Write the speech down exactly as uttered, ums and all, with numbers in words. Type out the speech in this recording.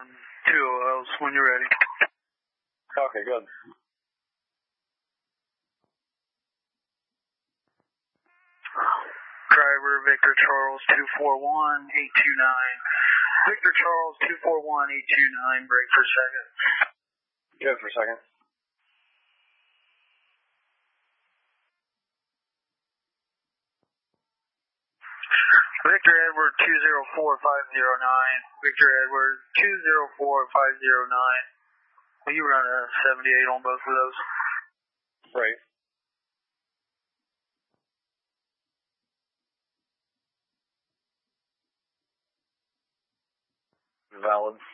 two O Ls when you're ready. Okay, good. Driver Victor Charles two four one eight two nine. Victor Charles two four one eight two nine, break for a second. Good for a second. Victor Edward two zero four five zero nine. Victor Edward two zero four five zero nine. Well, you run a seventy-eight on both of those. Right. Valid.